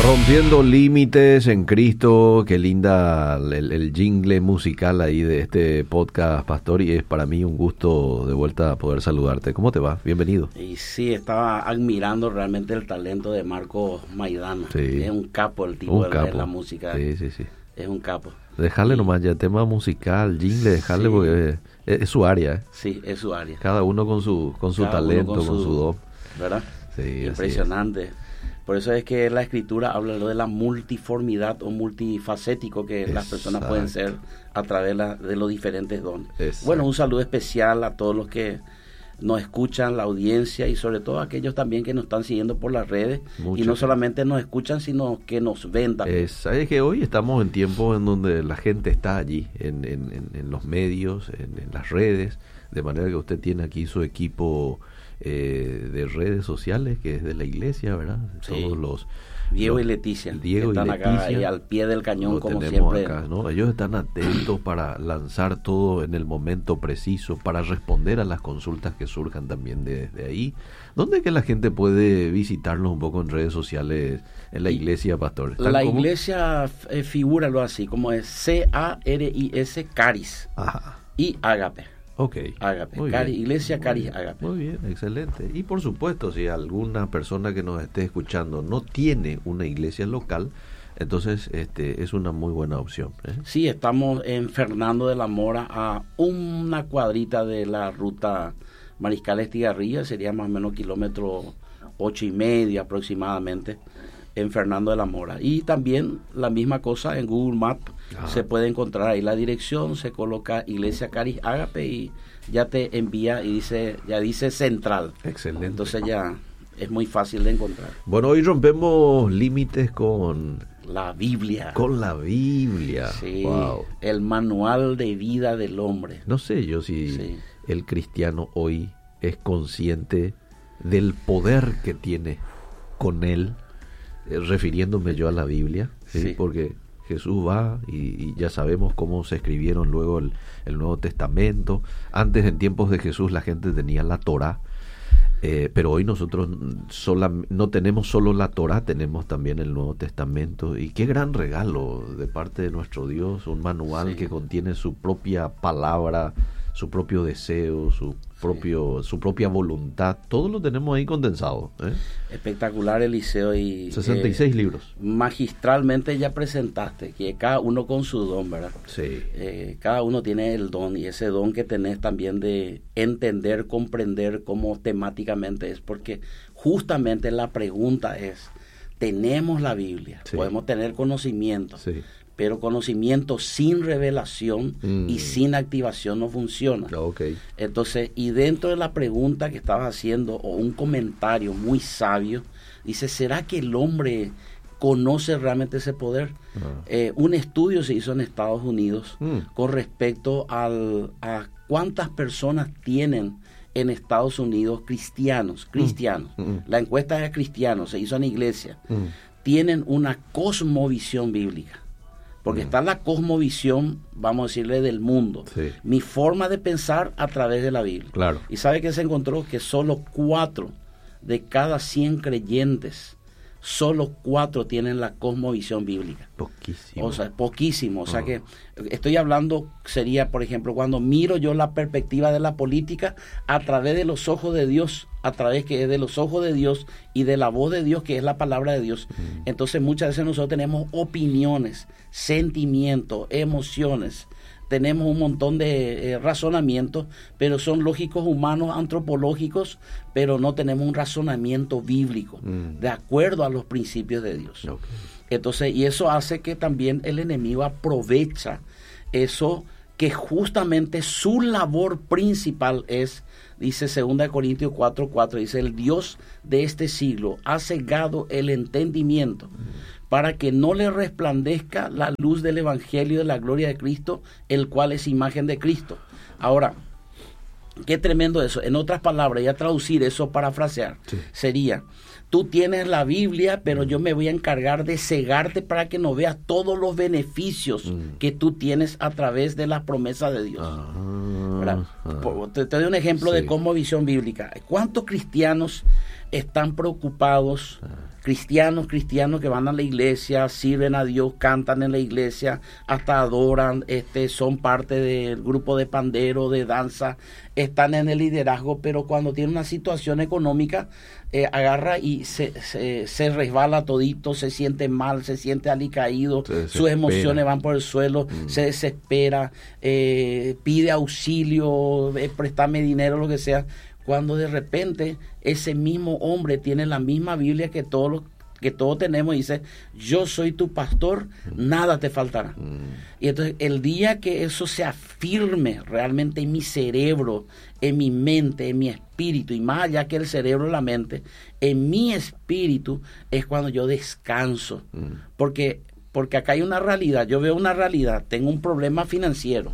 Rompiendo límites en Cristo, qué linda el jingle musical ahí de este podcast, Pastor, y es para mí un gusto de vuelta poder saludarte. ¿Cómo te va? Bienvenido. Y sí, estaba admirando realmente el talento de Marcos Maidana. Sí. Es un capo el tipo de la música. Sí. Es un capo. Dejarle nomás ya, tema musical, jingle, dejarle sí. Porque es su área. Sí, es su área. Cada uno con su talento, con su don. ¿Verdad? Sí, impresionante. Por eso es que la escritura habla de la multiformidad o multifacético que las personas pueden ser a través de los diferentes dones. Exacto. Bueno, un saludo especial a todos los que nos escuchan, la audiencia, y sobre todo a aquellos también que nos están siguiendo por las redes. Y no solamente nos escuchan, sino que nos ven también. Sabes que hoy estamos en tiempos en donde la gente está allí, en los medios, en las redes, de manera que usted tiene aquí su equipo de redes sociales, que es de la iglesia, ¿verdad? Sí. Todos los Diego y Leticia están acá y al pie del cañón, como siempre. Acá, ¿no? Ellos están atentos para lanzar todo en el momento preciso, para responder a las consultas que surjan también desde ahí. ¿Dónde es que la gente puede visitarnos un poco en redes sociales en la iglesia, Pastor? La iglesia figúralo así, como es C-A-R-I-S, Caris. Ajá. Y Ágape. Ok. Ágape. Iglesia Caris Ágape. Muy bien, excelente. Y por supuesto, si alguna persona que nos esté escuchando no tiene una iglesia local, entonces es una muy buena opción. Sí, estamos en Fernando de la Mora, a una cuadrita de la ruta Mariscal Estigarribia, sería más o menos kilómetro 8.5 aproximadamente, en Fernando de la Mora. Y también la misma cosa en Google Maps. Se puede encontrar ahí la dirección, se coloca Iglesia Caris Ágape y ya te envía y dice central. Excelente. Entonces ya es muy fácil de encontrar. Bueno, hoy rompemos límites con la Biblia. Con la Biblia. Sí. Wow. El manual de vida del hombre. No sé yo si el cristiano hoy es consciente del poder que tiene con él, refiriéndome yo a la Biblia, ¿sí? Porque Jesús va y ya sabemos cómo se escribieron luego el Nuevo Testamento. Antes, en tiempos de Jesús, la gente tenía la Torá, pero hoy nosotros no tenemos solo la Torá, tenemos también el Nuevo Testamento. Y qué gran regalo de parte de nuestro Dios, un manual que contiene su propia palabra, su propio deseo, su propia voluntad. Todo lo tenemos ahí condensado. Espectacular, Eliseo. Y 66 libros. Magistralmente ya presentaste que cada uno con su don, ¿verdad? Sí. Cada uno tiene el don, y ese don que tenés también de entender, comprender cómo temáticamente es, porque justamente la pregunta es, tenemos la Biblia, podemos tener conocimiento, pero conocimiento sin revelación y sin activación no funciona. Okay. Entonces, y dentro de la pregunta que estabas haciendo, o un comentario muy sabio, dice, ¿será que el hombre conoce realmente ese poder? Un estudio se hizo en Estados Unidos con respecto a cuántas personas tienen en Estados Unidos cristianos. La encuesta es cristianos, se hizo en iglesia. Tienen una cosmovisión bíblica. Porque está la cosmovisión, vamos a decirle, del mundo. Mi forma de pensar a través de la Biblia. Claro. Y sabe que se encontró que solo 4 de cada 100 creyentes, solo 4 tienen la cosmovisión bíblica. Poquísimo. O sea, poquísimo. O sea que estoy hablando, sería, por ejemplo, cuando miro yo la perspectiva de la política a través de los ojos de Dios, a través que es de los ojos de Dios y de la voz de Dios, que es la palabra de Dios. Entonces muchas veces nosotros tenemos opiniones, sentimientos, emociones, tenemos un montón de razonamientos, pero son lógicos humanos, antropológicos, pero no tenemos un razonamiento bíblico, de acuerdo a los principios de Dios. Okay. Entonces, y eso hace que también el enemigo aprovecha eso, que justamente su labor principal es, dice 2 Corintios 4:4, dice, el Dios de este siglo ha cegado el entendimiento para que no le resplandezca la luz del Evangelio de la gloria de Cristo, el cual es imagen de Cristo. Ahora, qué tremendo eso. En otras palabras, ya traducir eso, parafrasear, sería, tú tienes la Biblia, pero yo me voy a encargar de cegarte para que no veas todos los beneficios que tú tienes a través de las promesas de Dios. Te doy un ejemplo de cómo visión bíblica. ¿Cuántos cristianos están preocupados, cristianos que van a la iglesia, sirven a Dios, cantan en la iglesia, hasta adoran, son parte del grupo de pandero, de danza, están en el liderazgo, pero cuando tienen una situación económica, agarra y se resbala todito, se siente mal, se siente alicaído, sus emociones van por el suelo, se desespera, pide auxilio, préstame dinero, lo que sea, cuando de repente ese mismo hombre tiene la misma Biblia que todos tenemos y dice, yo soy tu pastor, nada te faltará. Y entonces el día que eso se afirme realmente en mi cerebro, en mi mente, en mi espíritu, y más allá que el cerebro y la mente, en mi espíritu es cuando yo descanso. Porque acá hay una realidad, yo veo una realidad, tengo un problema financiero,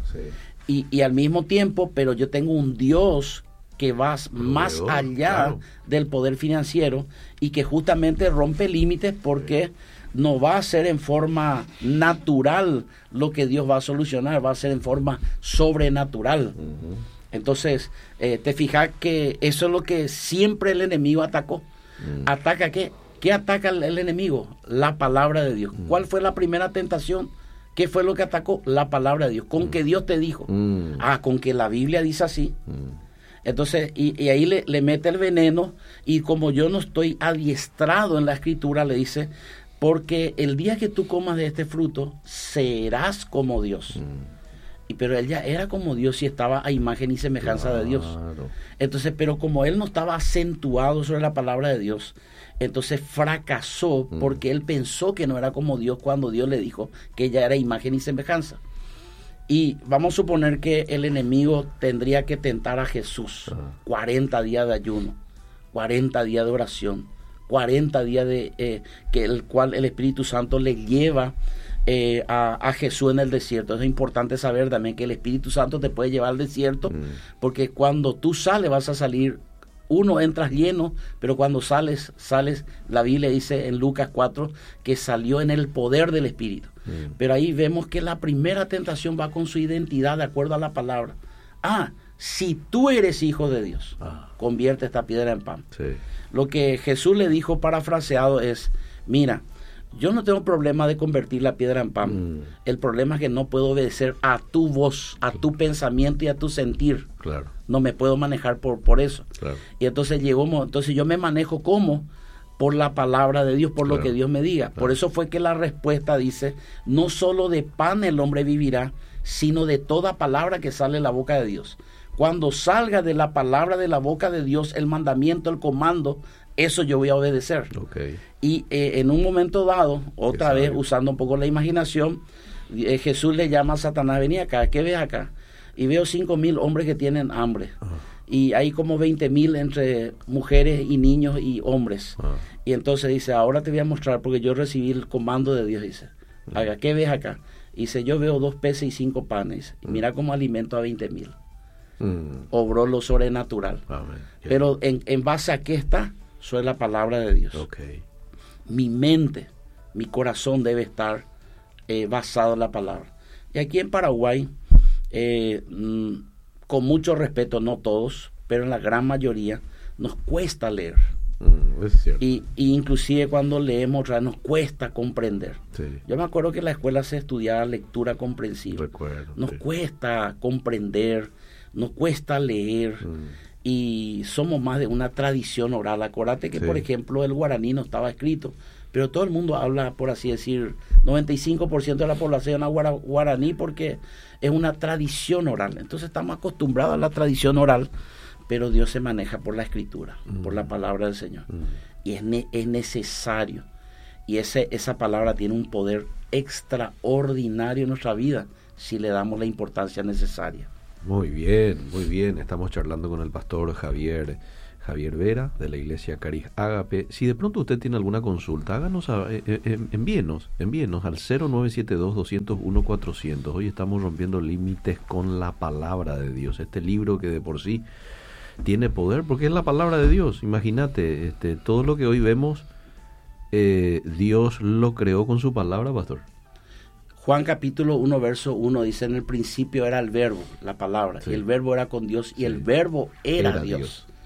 y al mismo tiempo, pero yo tengo un Dios que va más allá del poder financiero y que justamente rompe límites porque no va a ser en forma natural lo que Dios va a solucionar, va a ser en forma sobrenatural. Entonces, te fijas que eso es lo que siempre el enemigo atacó. ¿Ataca qué? ¿Qué ataca el enemigo? La palabra de Dios. ¿Cuál fue la primera tentación? ¿Qué fue lo que atacó? La palabra de Dios. ¿Con que Dios te dijo? Con que la Biblia dice así. Entonces, y ahí le mete el veneno, y como yo no estoy adiestrado en la escritura, le dice, porque el día que tú comas de este fruto, serás como Dios. Pero él ya era como Dios y estaba a imagen y semejanza de Dios. Entonces, pero como él no estaba acentuado sobre la palabra de Dios, entonces fracasó porque él pensó que no era como Dios cuando Dios le dijo que ya era imagen y semejanza. Y vamos a suponer que el enemigo tendría que tentar a Jesús 40 días de ayuno, 40 días de oración, 40 días que el cual el Espíritu Santo le lleva a Jesús en el desierto. Es importante saber también que el Espíritu Santo te puede llevar al desierto, porque cuando tú sales vas a salir, entras lleno, pero cuando sales, la Biblia dice en Lucas 4 que salió en el poder del Espíritu. Pero ahí vemos que la primera tentación va con su identidad de acuerdo a la palabra. Si tú eres hijo de Dios, convierte esta piedra en pan. Lo que Jesús le dijo parafraseado es, mira, yo no tengo problema de convertir la piedra en pan. El problema es que no puedo obedecer a tu voz, a tu pensamiento y a tu sentir. No me puedo manejar por eso. Y entonces entonces yo me manejo como por la palabra de Dios, por lo que Dios me diga. Por eso fue que la respuesta dice, no solo de pan el hombre vivirá, sino de toda palabra que sale de la boca de Dios. Cuando salga de la palabra de la boca de Dios, el mandamiento, el comando, eso yo voy a obedecer. Y en un momento dado, otra vez usando un poco la imaginación, Jesús le llama a Satanás, vení acá, ¿qué ves acá? Y veo 5,000 hombres que tienen hambre. Y hay como 20,000 entre mujeres y niños y hombres. Y entonces dice, ahora te voy a mostrar, porque yo recibí el comando de Dios, dice, ¿qué ves acá? Y dice, yo veo 2 peces y 5 panes. Y mira cómo alimento a 20,000. Obró lo sobrenatural. Pero en base a qué está, sobre la palabra de Dios. Mi mente, mi corazón debe estar basado en la palabra. Y aquí en Paraguay, con mucho respeto, no todos, pero en la gran mayoría, nos cuesta leer. Es cierto. Y inclusive cuando leemos, nos cuesta comprender. Yo me acuerdo que en la escuela se estudiaba lectura comprensiva. Nos cuesta comprender, nos cuesta leer. Y somos más de una tradición oral. Acuérdate que, por ejemplo, el guaraní no estaba escrito, pero todo el mundo habla, por así decir, 95% de la población habla guaraní porque es una tradición oral. Entonces estamos acostumbrados a la tradición oral, pero Dios se maneja por la escritura, por la palabra del Señor. Y es necesario. Y esa palabra tiene un poder extraordinario en nuestra vida si le damos la importancia necesaria. Muy bien, muy bien. Estamos charlando con el pastor Javier Vera, de la iglesia Cariz Ágape. Si de pronto usted tiene alguna consulta, háganos, envíenos al 0972-201-400. Hoy estamos rompiendo límites con la palabra de Dios. Este libro que de por sí tiene poder, porque es la palabra de Dios. Imagínate, todo lo que hoy vemos, Dios lo creó con su palabra, pastor. Juan capítulo 1, verso 1 dice, en el principio era el verbo, la palabra, y el verbo era con Dios, y el verbo era Dios.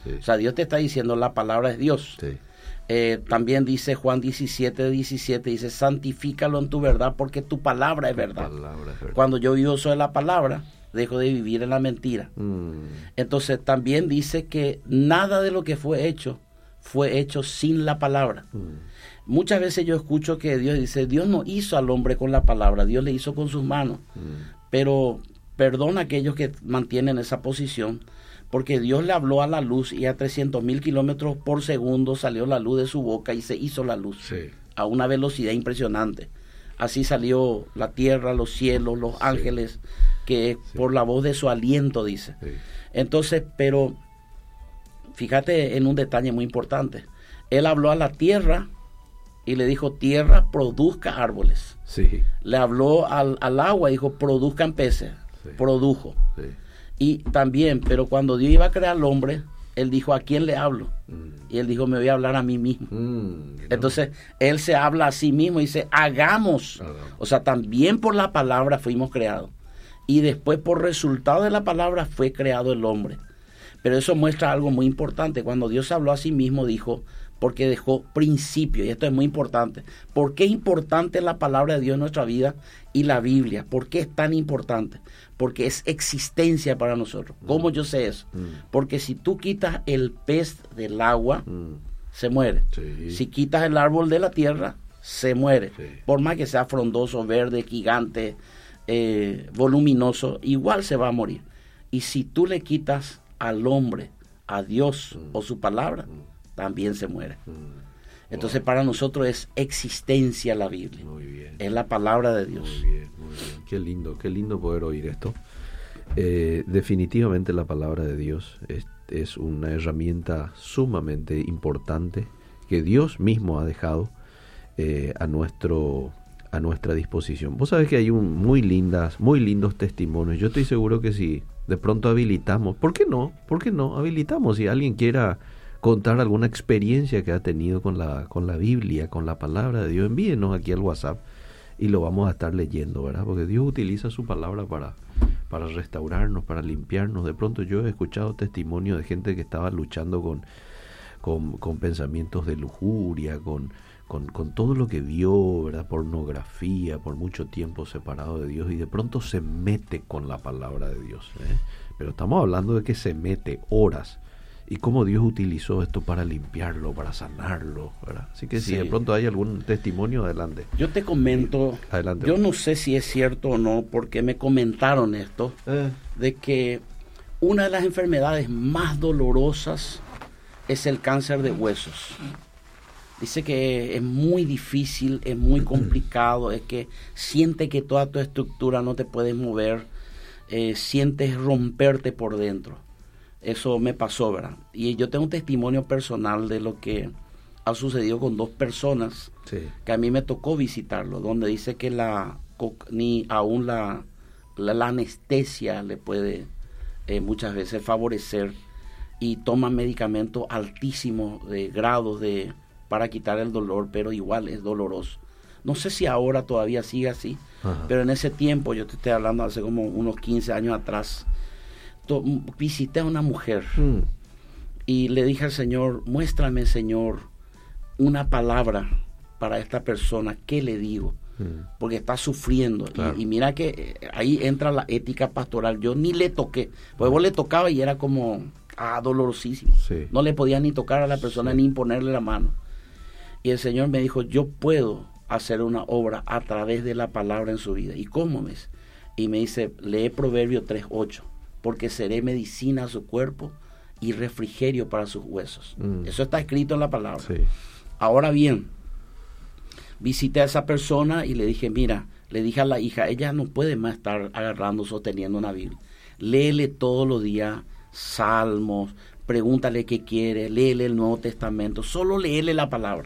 O sea, Dios te está diciendo, la palabra es Dios. Sí. También dice Juan 17:17, dice, santifícalo en tu verdad, porque tu palabra es verdad. Cuando yo vivo sobre la palabra, dejo de vivir en la mentira. Entonces también dice que nada de lo que fue hecho sin la palabra. Muchas veces yo escucho que Dios dice, Dios no hizo al hombre con la palabra, Dios le hizo con sus manos. Pero perdona a aquellos que mantienen esa posición, porque Dios le habló a la luz y a 300,000 kilómetros por segundo salió la luz de su boca y se hizo la luz. Sí. A una velocidad impresionante. Así salió la tierra, los cielos, los ángeles, que por la voz de su aliento, dice. Sí. Entonces, pero fíjate en un detalle muy importante. Él habló a la tierra y le dijo, tierra, produzca árboles. Sí. Le habló al agua y dijo, produzcan peces. Sí. Produjo. Sí. Y también, pero cuando Dios iba a crear al hombre, Él dijo, ¿a quién le hablo? Y Él dijo, me voy a hablar a mí mismo. Entonces, Él se habla a sí mismo y dice, hagamos. O sea, también por la palabra fuimos creados. Y después, por resultado de la palabra, fue creado el hombre. Pero eso muestra algo muy importante. Cuando Dios habló a sí mismo, dijo, porque dejó principio, y esto es muy importante. ¿Por qué es importante la palabra de Dios en nuestra vida y la Biblia? ¿Por qué es tan importante? Porque es existencia para nosotros. ¿Cómo yo sé eso? Porque si tú quitas el pez del agua, se muere. Sí. Si quitas el árbol de la tierra, se muere. Sí. Por más que sea frondoso, verde, gigante, voluminoso, igual se va a morir. Y si tú le quitas al hombre, a Dios o su palabra, también se muere. Entonces para nosotros es existencia la Biblia. Muy bien. Es la palabra de Dios. Muy bien, muy bien. Qué lindo poder oír esto. Definitivamente la palabra de Dios es una herramienta sumamente importante que Dios mismo ha dejado a nuestra disposición. Vos sabés que hay muy lindos testimonios. Yo estoy seguro que si de pronto habilitamos, ¿por qué no? Habilitamos si alguien quiera contar alguna experiencia que ha tenido con la Biblia, con la palabra de Dios, envíenos aquí al WhatsApp y lo vamos a estar leyendo, ¿verdad? Porque Dios utiliza su palabra para restaurarnos, para limpiarnos. De pronto yo he escuchado testimonios de gente que estaba luchando con pensamientos de lujuria, con todo lo que vio, ¿verdad? Pornografía, por mucho tiempo separado de Dios, y de pronto se mete con la palabra de Dios, ¿eh? Pero estamos hablando de que se mete horas. Y cómo Dios utilizó esto para limpiarlo, para sanarlo, ¿verdad? Así que si de pronto hay algún testimonio, adelante. Yo te comento, adelante. Yo no sé si es cierto o no, porque me comentaron esto, de que una de las enfermedades más dolorosas es el cáncer de huesos. Dice que es muy difícil, es muy complicado, es que siente que toda tu estructura no te puedes mover, sientes romperte por dentro. Eso me pasó, ¿verdad? Y yo tengo un testimonio personal de lo que ha sucedido con dos personas que a mí me tocó visitarlo, donde dice que ni aún la anestesia le puede muchas veces favorecer, y toman medicamentos altísimos de grados para quitar el dolor, pero igual es doloroso. No sé si ahora todavía sigue así, pero en ese tiempo, yo te estoy hablando hace como unos 15 años atrás, visité a una mujer y le dije al Señor, muéstrame, Señor, una palabra para esta persona. ¿Qué le digo? Porque está sufriendo. Claro. Y mira que ahí entra la ética pastoral. Yo ni le toqué, porque vos le tocaba y era como dolorosísimo. Sí. No le podía ni tocar a la persona, ni imponerle la mano. Y el Señor me dijo, yo puedo hacer una obra a través de la palabra en su vida. ¿Y cómo ves? Y me dice, lee Proverbios 3:8. Porque seré medicina a su cuerpo y refrigerio para sus huesos. Eso está escrito en la palabra. Sí. Ahora bien, visité a esa persona y le dije, mira, le dije a la hija, ella no puede más estar sosteniendo una Biblia. Léele todos los días salmos, pregúntale qué quiere, léele el Nuevo Testamento, solo léele la palabra.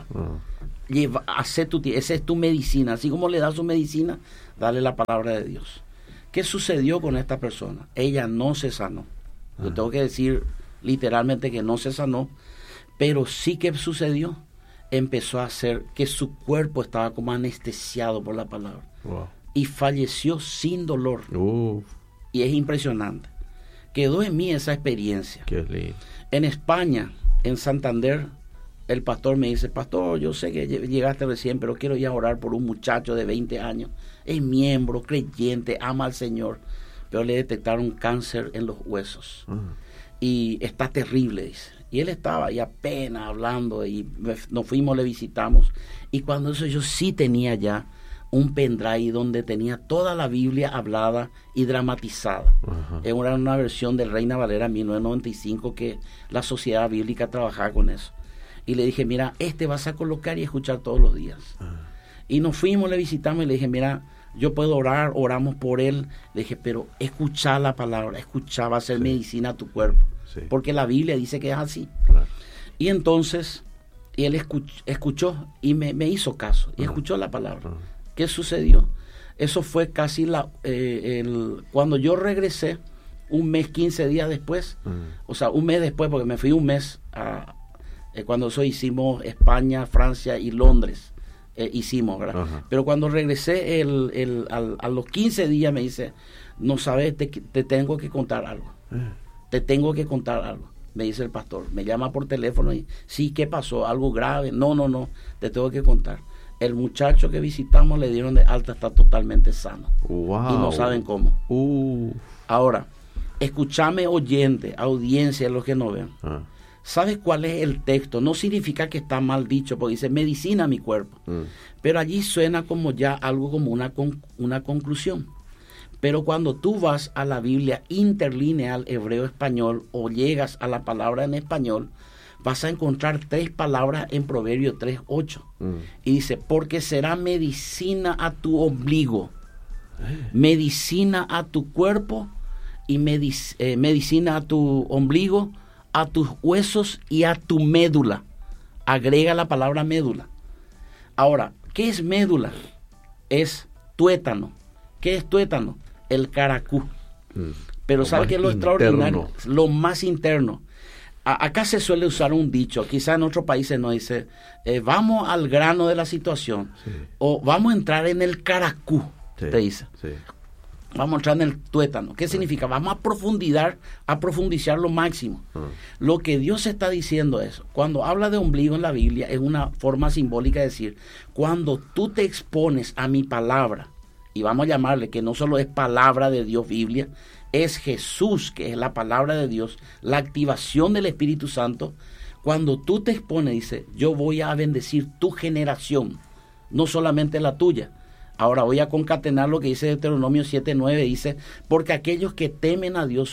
Esa es tu medicina. Así como le das su medicina, dale la palabra de Dios. ¿Qué sucedió con esta persona? Ella no se sanó. Yo tengo que decir literalmente que no se sanó, pero sí que sucedió. Empezó a hacer que su cuerpo estaba como anestesiado por la palabra. Wow. Y falleció sin dolor. Y es impresionante. Quedó en mí esa experiencia. Qué lindo. En España, en Santander, el pastor me dice, pastor, yo sé que llegaste recién, pero quiero ir a orar por un muchacho de 20 años. Es miembro, creyente, ama al Señor, pero le detectaron cáncer en los huesos. Y está terrible, dice. Y él estaba ahí apenas hablando y nos fuimos, le visitamos. Y cuando eso yo sí tenía ya un pendrive donde tenía toda la Biblia hablada y dramatizada. Era una versión del Reina Valera 1995 que la Sociedad Bíblica trabajaba con eso. Y le dije, mira, vas a colocar y escuchar todos los días. Y nos fuimos, le visitamos y le dije, mira, yo puedo orar, oramos por él. Le dije, pero escuchar la palabra, escuchar, va a ser medicina a tu cuerpo. Sí. Porque la Biblia dice que es así. Claro. Y entonces, él escuchó y me hizo caso. Y escuchó la palabra. ¿Qué sucedió? Eso fue casi cuando yo regresé, un mes, 15 días después. O sea, un mes después, porque me fui un mes cuando hicimos España, Francia y Londres. Hicimos, ¿verdad? Pero cuando regresé a los 15 días me dice, no sabes, te tengo que contar algo. Te tengo que contar algo, me dice el pastor. Me llama por teléfono y, sí, ¿qué pasó? ¿Algo grave? No, te tengo que contar. El muchacho que visitamos le dieron de alta, está totalmente sano. Wow. Y no saben cómo. Ahora, escúchame, oyente, audiencia, los que no ven. ¿Sabes cuál es el texto? No significa que está mal dicho, porque dice medicina a mi cuerpo. Pero allí suena como ya algo como una conclusión. Pero cuando tú vas a la Biblia interlineal hebreo-español o llegas a la palabra en español, vas a encontrar 3 palabras en Proverbios 3:8. Y dice, porque será medicina a tu ombligo, medicina a tu cuerpo y medicina a tu ombligo, a tus huesos y a tu médula. Agrega la palabra médula. Ahora, ¿qué es médula? Es tuétano. ¿Qué es tuétano? El caracú. Pero ¿sabe qué es lo extraordinario? Lo más interno. Acá se suele usar un dicho, quizá en otros países no, dice, vamos al grano de la situación, o vamos a entrar en el caracú, te dice. Vamos a entrar en el tuétano. ¿Qué significa? Vamos a profundizar lo máximo. Lo que Dios está diciendo es, cuando habla de ombligo en la Biblia, es una forma simbólica de decir, cuando tú te expones a mi palabra, y vamos a llamarle que no solo es palabra de Dios, Biblia, es Jesús, que es la palabra de Dios, la activación del Espíritu Santo. Cuando tú te expones, dice, yo voy a bendecir tu generación, no solamente la tuya. Ahora voy a concatenar lo que dice Deuteronomio 7:9, dice, porque aquellos que temen a Dios,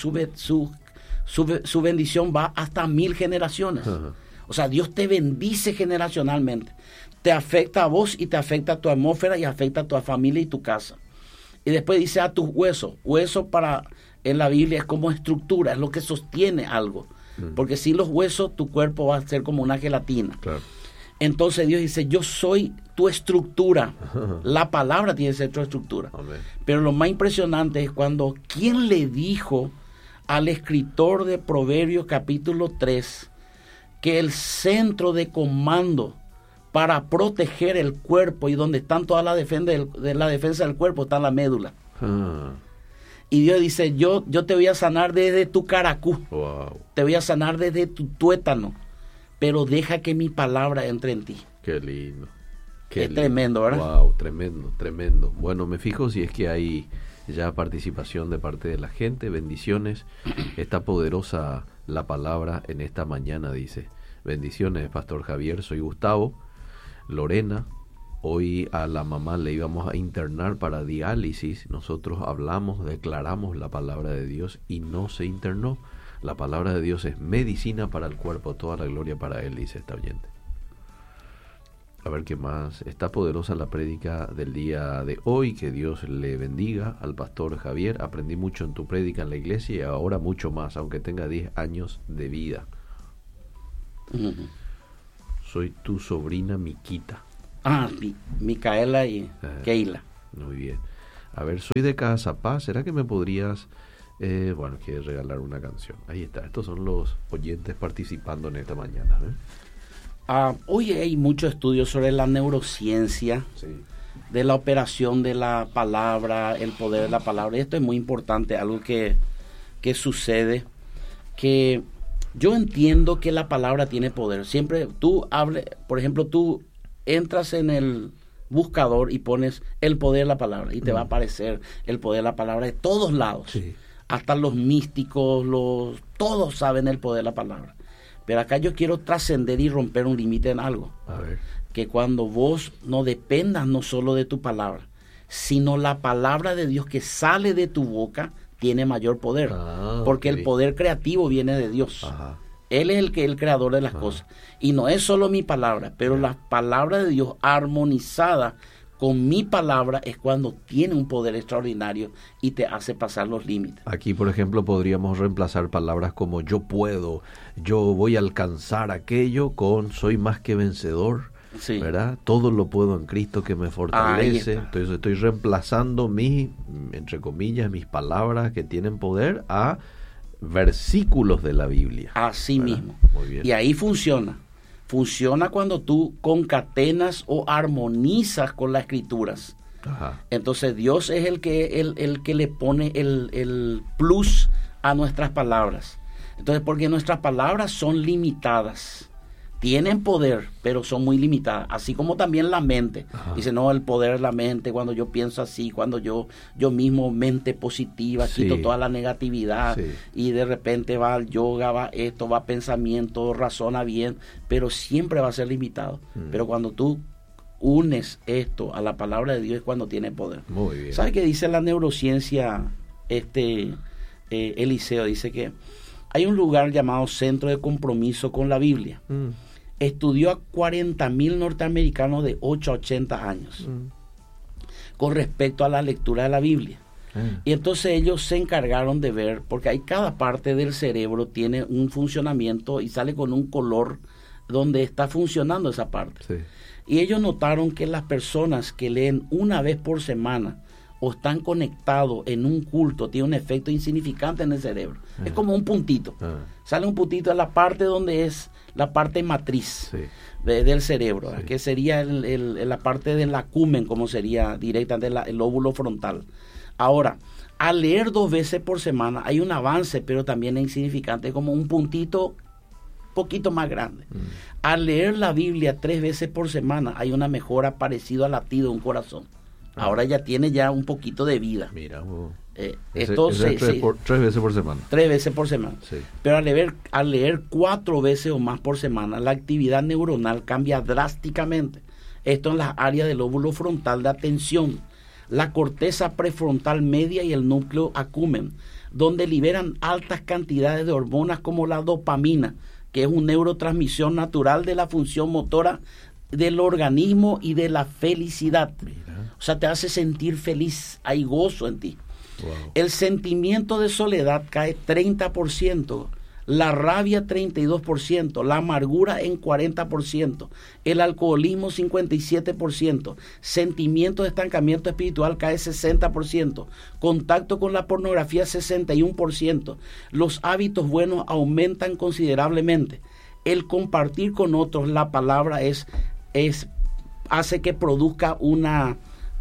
su bendición va hasta 1000 generaciones. O sea, Dios te bendice generacionalmente. Te afecta a vos y te afecta a tu atmósfera y afecta a tu familia y tu casa. Y después dice a tus huesos. Hueso en la Biblia es como estructura, es lo que sostiene algo. Porque sin los huesos tu cuerpo va a ser como una gelatina. Claro. Entonces Dios dice, yo soy tu estructura. La palabra tiene que ser tu estructura. Amén. Pero lo más impresionante es cuando, ¿quién le dijo al escritor de Proverbios capítulo 3 que el centro de comando para proteger el cuerpo y donde están toda la defensa del cuerpo está la médula? Y Dios dice, yo te voy a sanar desde tu caracú. Wow. Te voy a sanar desde tu tuétano. Pero deja que mi palabra entre en ti. Qué lindo. Tremendo, ¿verdad? Wow, tremendo. Bueno, me fijo si es que hay ya participación de parte de la gente. Bendiciones. Está poderosa la palabra en esta mañana, dice. Bendiciones, Pastor Javier. Soy Gustavo. Lorena, hoy a la mamá le íbamos a internar para diálisis. Nosotros declaramos la palabra de Dios y no se internó. La palabra de Dios es medicina para el cuerpo, toda la gloria para Él, dice esta oyente. A ver qué más. Está poderosa la prédica del día de hoy. Que Dios le bendiga al Pastor Javier. Aprendí mucho en tu prédica en la iglesia y ahora mucho más, aunque tenga 10 años de vida. Soy tu sobrina Miquita. Micaela y Keila. Muy bien. A ver, soy de Cazapá. ¿Será que me podrías... quieres regalar una canción? Ahí está. Estos son los oyentes participando en esta mañana. Hoy hay mucho estudio sobre la neurociencia, de la operación de la palabra, el poder de la palabra. Y esto es muy importante, algo que que sucede, que yo entiendo que la palabra tiene poder. Siempre por ejemplo, tú entras en el buscador y pones el poder de la palabra y te va a aparecer el poder de la palabra de todos lados. Sí. Hasta los místicos, todos saben el poder de la palabra. Pero acá yo quiero trascender y romper un límite en algo. A ver. Que cuando vos no dependas no solo de tu palabra, sino la palabra de Dios que sale de tu boca tiene mayor poder. Porque el poder creativo viene de Dios. Ajá. Él es el creador de las cosas. Y no es solo mi palabra, pero la palabra de Dios armonizada con mi palabra es cuando tiene un poder extraordinario y te hace pasar los límites. Aquí, por ejemplo, podríamos reemplazar palabras como yo puedo, yo voy a alcanzar aquello con soy más que vencedor, sí, ¿verdad? Todo lo puedo en Cristo que me fortalece. Entonces estoy reemplazando entre comillas, mis palabras que tienen poder a versículos de la Biblia. Así ¿verdad? mismo. Muy bien. Y ahí funciona. Funciona cuando tú concatenas o armonizas con las escrituras. Ajá. Entonces Dios es el que le pone el plus a nuestras palabras. Entonces, porque nuestras palabras son limitadas. Tienen poder, pero son muy limitadas. Así como también la mente. Ajá. Dice, no, el poder es la mente. Cuando yo pienso así, cuando yo mismo mente positiva, sí, quito toda la negatividad. Sí. Y de repente va al yoga, va esto, va pensamiento, razona bien. Pero siempre va a ser limitado. Pero cuando tú unes esto a la palabra de Dios es cuando tiene poder. Muy bien. ¿Sabe qué dice la neurociencia? Eliseo dice que hay un lugar llamado Centro de Compromiso con la Biblia. Estudió a 40,000 norteamericanos de 8 a 80 años con respecto a la lectura de la Biblia. Y entonces ellos se encargaron de ver, porque hay cada parte del cerebro tiene un funcionamiento y sale con un color donde está funcionando esa parte. Sí. Y ellos notaron que las personas que leen una vez por semana o están conectados en un culto, tiene un efecto insignificante en el cerebro. Es como un puntito. Sale un puntito en la parte donde es la parte matriz del cerebro, que sería la parte del acumen, como sería directamente el lóbulo frontal. Ahora, al leer 2 veces por semana hay un avance, pero también es insignificante, como un puntito poquito más grande. Al leer la Biblia 3 veces por semana hay una mejora parecida al latido de un corazón. Ahora ya tiene un poquito de vida. Mira, esto tres veces por semana. 3 veces por semana. Sí. Pero al leer 4 veces o más por semana, la actividad neuronal cambia drásticamente. Esto en las áreas del lóbulo frontal de atención, la corteza prefrontal media y el núcleo accumen, donde liberan altas cantidades de hormonas como la dopamina, que es un neurotransmisión natural de la función motora del organismo y de la felicidad. Mira. O sea, te hace sentir feliz, hay gozo en ti. Wow. El sentimiento de soledad cae 30%, la rabia 32%, la amargura en 40%, el alcoholismo 57%, sentimiento de estancamiento espiritual cae 60%, contacto con la pornografía 61%, los hábitos buenos aumentan considerablemente. El compartir con otros la palabra hace que produzca una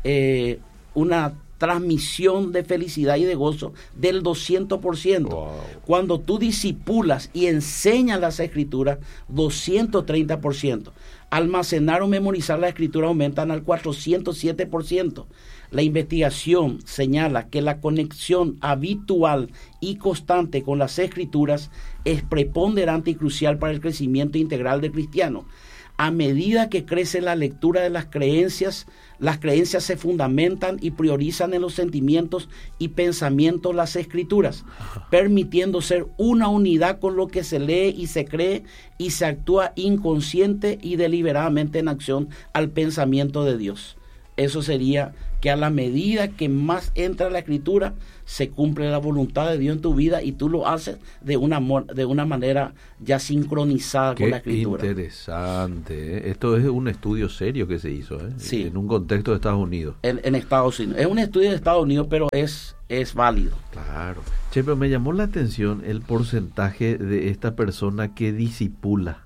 transmisión de felicidad y de gozo del 200%. Wow. Cuando tú discipulas y enseñas las escrituras, 230%. Almacenar o memorizar la escritura aumentan al 407%. La investigación señala que la conexión habitual y constante con las escrituras es preponderante y crucial para el crecimiento integral del cristiano. A medida que crece la lectura de las creencias se fundamentan y priorizan en los sentimientos y pensamientos las escrituras, permitiendo ser una unidad con lo que se lee y se cree y se actúa inconsciente y deliberadamente en acción al pensamiento de Dios. Eso sería que a la medida que más entra la escritura, se cumple la voluntad de Dios en tu vida y tú lo haces de una manera ya sincronizada con la escritura. Qué interesante, ¿eh? Esto es un estudio serio que se hizo, ¿eh? Sí. En un contexto de Estados Unidos. En Estados Unidos. Es un estudio de Estados Unidos, pero es válido. Claro. Che, pero me llamó la atención el porcentaje de esta persona que disipula.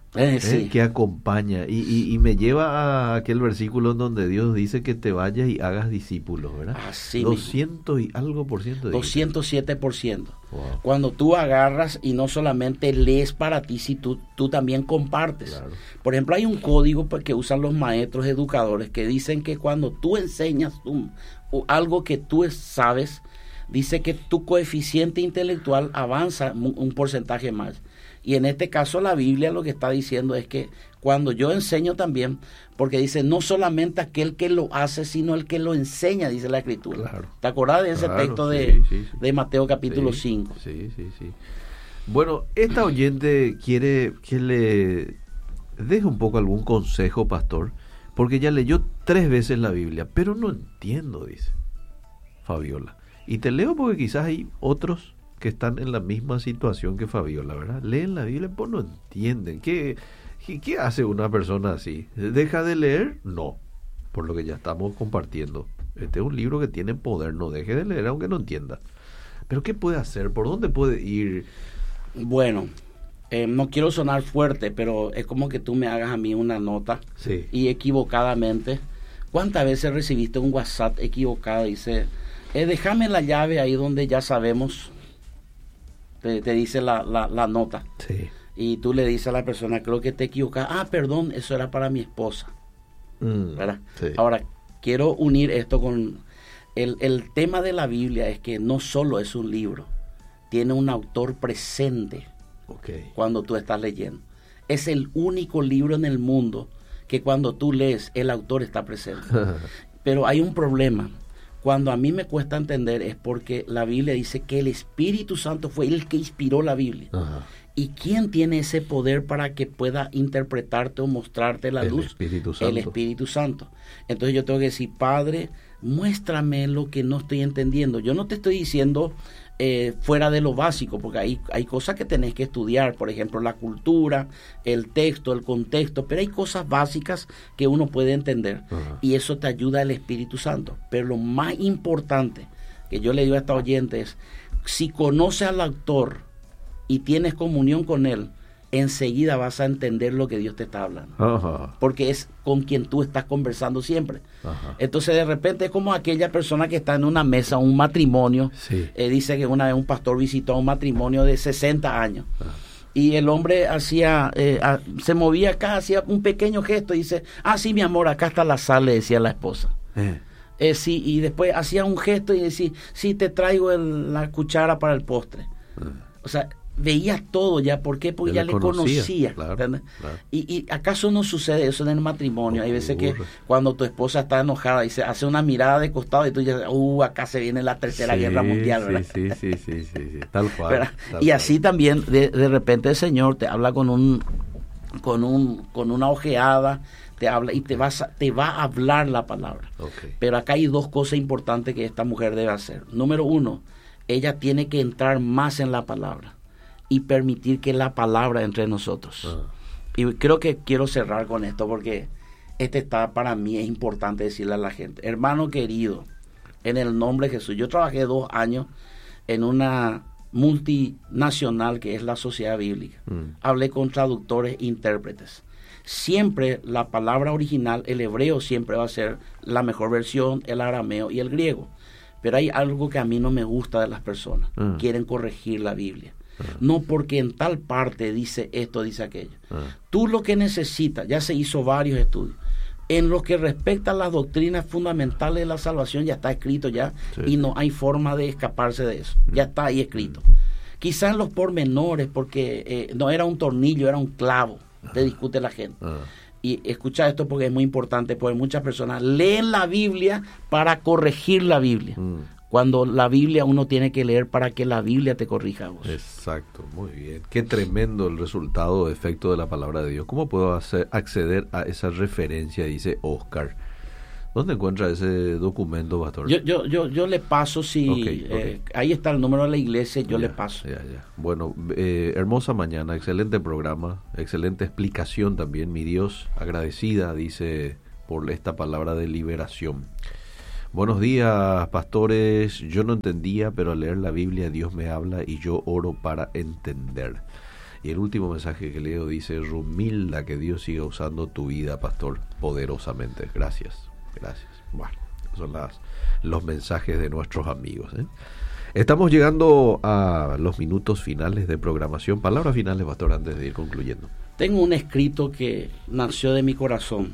Sí. Que acompaña. Y me lleva a aquel versículo en donde Dios dice que te vayas y hagas discípulos, ¿verdad? Así 200 y algo por ciento. 207%. Wow. Cuando tú agarras y no solamente lees para ti, si tú también compartes. Claro. Por ejemplo, hay un código que usan los maestros educadores que dicen que cuando tú enseñas algo que tú sabes, dice que tu coeficiente intelectual avanza un porcentaje más. Y en este caso la Biblia lo que está diciendo es que cuando yo enseño también, porque dice no solamente aquel que lo hace, sino el que lo enseña, dice la Escritura. Claro. ¿Te acordás de ese texto de Mateo capítulo 5? Sí. Bueno, esta oyente quiere que le deje un poco algún consejo, pastor, porque ya leyó 3 veces la Biblia, pero no entiendo, dice Fabiola. Y te leo porque quizás hay otros que están en la misma situación que Fabiola, ¿verdad? Leen la Biblia, pues no entienden. ¿Qué hace una persona así? ¿Deja de leer? No, por lo que ya estamos compartiendo. Este es un libro que tiene poder, no deje de leer aunque no entienda. Pero ¿qué puede hacer? ¿Por dónde puede ir? Bueno, no quiero sonar fuerte, pero es como que tú me hagas a mí una nota y equivocadamente. ¿Cuántas veces recibiste un WhatsApp equivocado? Dice, déjame la llave ahí donde ya sabemos. Te dice la nota. Sí. Y tú le dices a la persona, creo que te equivocas. Perdón, eso era para mi esposa. ¿Verdad? Sí. Ahora, quiero unir esto con... El tema de la Biblia es que no solo es un libro, tiene un autor presente cuando tú estás leyendo. Es el único libro en el mundo que cuando tú lees, el autor está presente. Pero hay un problema. Cuando a mí me cuesta entender es porque la Biblia dice que el Espíritu Santo fue el que inspiró la Biblia. Ajá. ¿Y quién tiene ese poder para que pueda interpretarte o mostrarte la luz? Espíritu Santo. El Espíritu Santo. Entonces yo tengo que decir, Padre, muéstrame lo que no estoy entendiendo. Yo no te estoy diciendo fuera de lo básico, porque hay cosas que tenés que estudiar, por ejemplo, la cultura, el texto, el contexto, pero hay cosas básicas que uno puede entender. Ajá. Y eso te ayuda el Espíritu Santo. Pero lo más importante que yo le digo a esta oyente es, si conoces al autor y tienes comunión con él, enseguida vas a entender lo que Dios te está hablando. Ajá. Porque es con quien tú estás conversando siempre. Ajá. Entonces de repente es como aquella persona que está en una mesa, un matrimonio. Sí. Dice que una vez un pastor visitó un matrimonio de 60 años. Ajá. Y el hombre se movía acá, hacía un pequeño gesto y dice, sí, mi amor, acá está la sal, le decía la esposa. Sí, y después hacía un gesto y decía, sí, te traigo la cuchara para el postre. O sea, veía todo ya. ¿Por qué? Porque ya le conocía. Claro. ¿Y acaso no sucede eso en el matrimonio? Hay veces que cuando tu esposa está enojada y se hace una mirada de costado y tú ya, acá se viene la tercera guerra mundial, ¿verdad? Sí, tal cual. Y así también, de repente el Señor te habla con una ojeada, te habla y te va a hablar la palabra. Pero acá hay 2 cosas importantes que esta mujer debe hacer. Número 1, ella tiene que entrar más en la palabra y permitir que la palabra entre en nosotros. Y creo que quiero cerrar con esto porque para mí es importante decirle a la gente, hermano querido, en el nombre de Jesús. Yo trabajé 2 años en una multinacional que es la Sociedad Bíblica. Hablé con traductores e intérpretes. Siempre la palabra original, el hebreo siempre va a ser la mejor versión, el arameo y el griego. Pero hay algo que a mí no me gusta de las personas. Quieren corregir la Biblia. No porque en tal parte dice esto, dice aquello. Tú lo que necesitas, ya se hizo varios estudios, en lo que respecta a las doctrinas fundamentales de la salvación ya está escrito ya, y no hay forma de escaparse de eso. Ya está ahí escrito. Quizás en los pormenores, porque no era un tornillo, era un clavo, te discute la gente. Y escucha esto porque es muy importante, porque muchas personas leen la Biblia para corregir la Biblia. Cuando la Biblia uno tiene que leer para que la Biblia te corrija a vos. Exacto, muy bien. Qué tremendo el resultado o efecto de la palabra de Dios. ¿Cómo puedo acceder a esa referencia? Dice Oscar. ¿Dónde encuentra ese documento, pastor? Yo le paso, ahí está el número de la iglesia, le paso. Bueno, hermosa mañana, excelente programa, excelente explicación también. Mi Dios, agradecida, dice, por esta palabra de liberación. Buenos días, pastores. Yo no entendía, pero al leer la Biblia Dios me habla y yo oro para entender. Y el último mensaje que leo dice: Rumilda, que Dios siga usando tu vida, pastor, poderosamente. Gracias. Bueno, son los mensajes de nuestros amigos, ¿eh? Estamos llegando a los minutos finales de programación. Palabras finales, pastor, antes de ir concluyendo. Tengo un escrito que nació de mi corazón.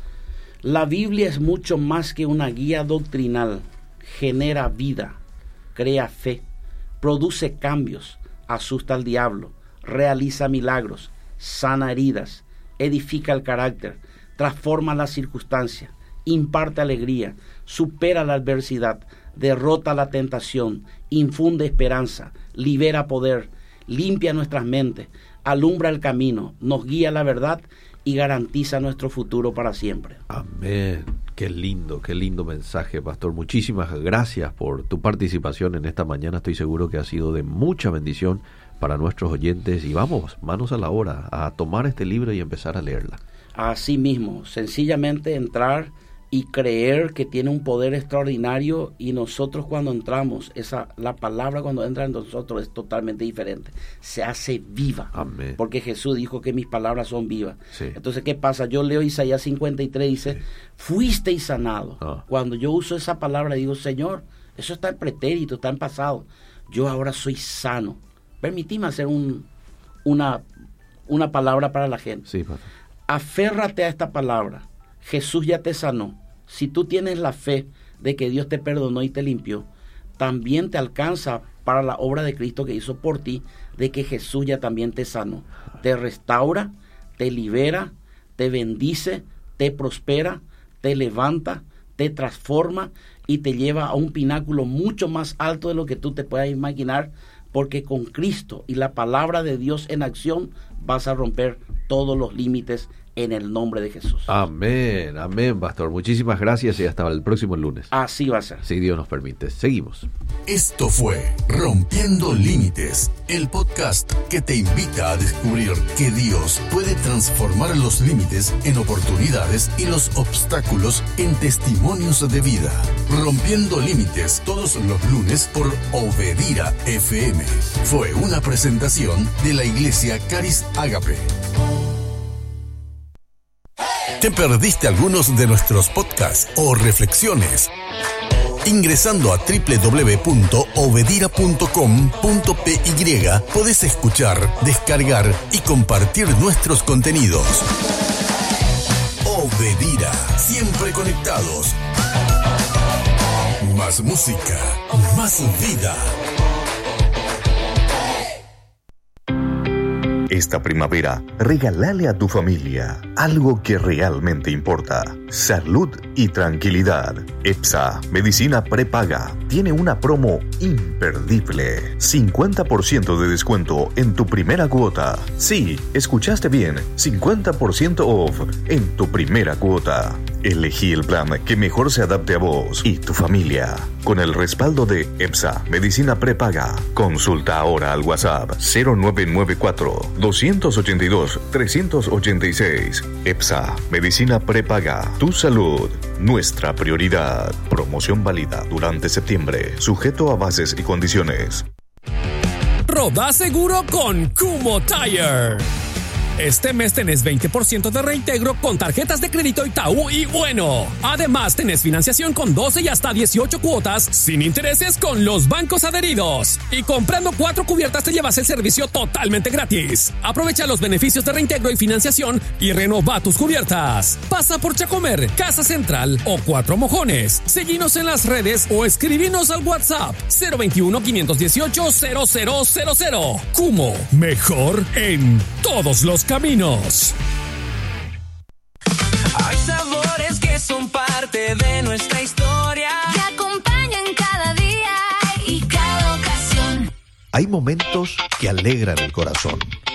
La Biblia es mucho más que una guía doctrinal. Genera vida, crea fe, produce cambios, asusta al diablo, realiza milagros, sana heridas, edifica el carácter, transforma las circunstancias, imparte alegría, supera la adversidad, derrota la tentación, infunde esperanza, libera poder, limpia nuestras mentes, alumbra el camino, nos guía a la verdad y garantiza nuestro futuro para siempre. Amén. Qué lindo mensaje, pastor. Muchísimas gracias por tu participación en esta mañana. Estoy seguro que ha sido de mucha bendición para nuestros oyentes. Y vamos, manos a la obra, a tomar este libro y empezar a leerla. Así mismo, sencillamente entrar y creer que tiene un poder extraordinario, y nosotros cuando entramos, la palabra cuando entra en nosotros es totalmente diferente, se hace viva. Amén. Porque Jesús dijo que mis palabras son vivas. Sí. Entonces, ¿qué pasa? Yo leo Isaías 53, dice, sí, fuisteis sanado. Cuando yo uso esa palabra, digo, Señor, eso está en pretérito, está en pasado. Yo ahora soy sano. Permitime hacer una palabra para la gente. Sí, pastor. Aférrate a esta palabra. Jesús ya te sanó. Si tú tienes la fe de que Dios te perdonó y te limpió, también te alcanza para la obra de Cristo que hizo por ti, de que Jesús ya también te sanó. Te restaura, te libera, te bendice, te prospera, te levanta, te transforma y te lleva a un pináculo mucho más alto de lo que tú te puedas imaginar, porque con Cristo y la palabra de Dios en acción vas a romper todos los límites en el nombre de Jesús. Amén, amén, pastor. Muchísimas gracias y hasta el próximo lunes. Así va a ser. Si Dios nos permite. Seguimos. Esto fue Rompiendo Límites, el podcast que te invita a descubrir que Dios puede transformar los límites en oportunidades y los obstáculos en testimonios de vida. Rompiendo Límites, todos los lunes por Obedira FM. Fue una presentación de la Iglesia Caris Ágape. ¿Te perdiste algunos de nuestros podcasts o reflexiones? Ingresando a www.obedira.com.py podés escuchar, descargar y compartir nuestros contenidos. Obedira, siempre conectados. Más música, más vida. Esta primavera, regálale a tu familia algo que realmente importa: salud y tranquilidad. EPSA, medicina prepaga, tiene una promo imperdible. 50% de descuento en tu primera cuota. Sí, escuchaste bien, 50% off en tu primera cuota. Elegí el plan que mejor se adapte a vos y tu familia. Con el respaldo de EPSA, medicina prepaga. Consulta ahora al WhatsApp 0994-282-386. EPSA, medicina prepaga. Tu salud, nuestra prioridad. Promoción válida durante septiembre. Sujeto a bases y condiciones. Roda seguro con Kumho Tire. Este mes tenés 20% de reintegro con tarjetas de crédito Itaú y Bueno. Además, tenés financiación con 12 y hasta 18 cuotas sin intereses con los bancos adheridos. Y comprando 4 cubiertas te llevas el servicio totalmente gratis. Aprovecha los beneficios de reintegro y financiación y renova tus cubiertas. Pasa por Chacomer, Casa Central o Cuatro Mojones. Seguinos en las redes o escribinos al WhatsApp 021-518-0000. Kumho, mejor en todos los caminos. Hay sabores que son parte de nuestra historia, que acompañan cada día y cada ocasión. Hay momentos que alegran el corazón